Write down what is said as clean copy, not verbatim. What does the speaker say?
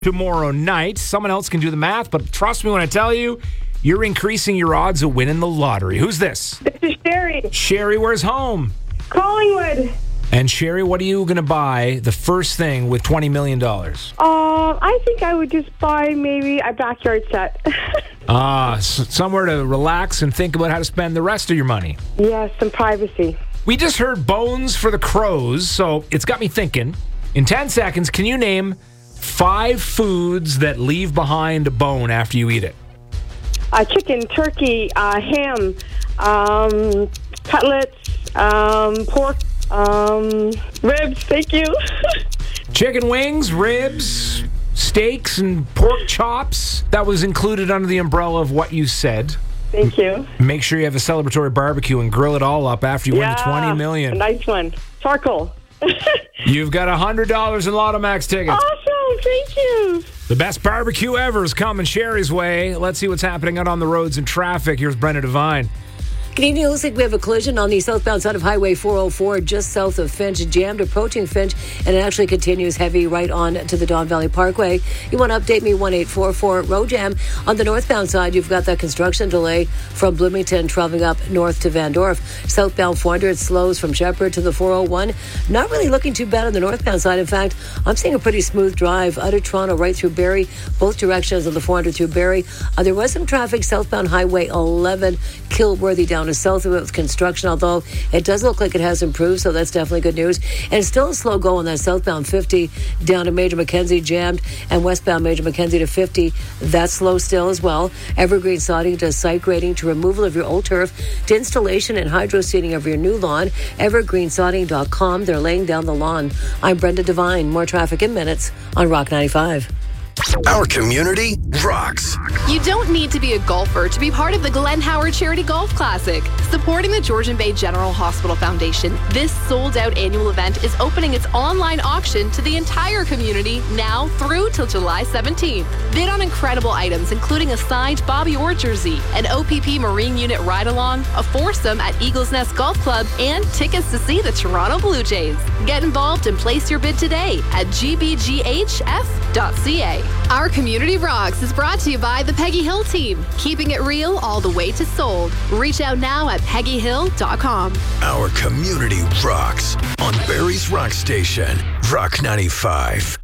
tomorrow night. Someone else can do the math, but trust me when I tell you, you're increasing your odds of winning the lottery. Who's this? This is Sherry. Sherry, where's home? Collingwood. And Sherry, what are you going to buy the first thing with $20 million? I think I would just buy maybe a backyard set. Somewhere to relax and think about how to spend the rest of your money. Yes, some privacy. We just heard Bones for the Crows, so it's got me thinking. In 10 seconds, can you name 5 foods that leave behind a bone after you eat it? Chicken, turkey, ham, cutlets, pork, ribs. Thank you. Chicken wings, ribs, steaks, and pork chops. That was included under the umbrella of what you said. Thank you. Make sure you have a celebratory barbecue and grill it all up after you win the $20 million. A nice one. Charcoal. You've got $100 in Lotto Max tickets. Awesome. Thank you. The best barbecue ever is coming Sherry's way. Let's see what's happening out on the roads and traffic. Here's Brenda Devine. Good evening. It looks like we have a collision on the southbound side of Highway 404, just south of Finch, jammed approaching Finch, and it actually continues heavy right on to the Don Valley Parkway. You want to update me, 1844 road jam. On the northbound side, you've got that construction delay from Bloomington traveling up north to Van Dorf. Southbound 400 slows from Shepherd to the 401. Not really looking too bad on the northbound side. In fact, I'm seeing a pretty smooth drive out of Toronto right through Barrie, both directions of the 400 through Barrie. There was some traffic southbound Highway 11, Kilworthy down to south of it with construction, although it does look like it has improved, so that's definitely good news. And it's still a slow go on that southbound 50 down to Major Mackenzie jammed, and westbound Major Mackenzie to 50. That's slow still as well. Evergreen sodding to site grading to removal of your old turf to installation and hydro seeding of your new lawn. Evergreensodding.com. They're laying down the lawn. I'm Brenda Devine. More traffic in minutes on Rock 95. Our community rocks. You don't need to be a golfer to be part of the Glenn Howard Charity Golf Classic. Supporting the Georgian Bay General Hospital Foundation, this sold-out annual event is opening its online auction to the entire community now through till July 17th. Bid on incredible items, including a signed Bobby Orr jersey, an OPP Marine Unit ride-along, a foursome at Eagles Nest Golf Club, and tickets to see the Toronto Blue Jays. Get involved and place your bid today at gbghf.ca. Our Community Rocks is brought to you by the Peggy Hill team, keeping it real all the way to sold. Reach out now at peggyhill.com. Our community rocks on Barrie's Rock Station, Rock 95.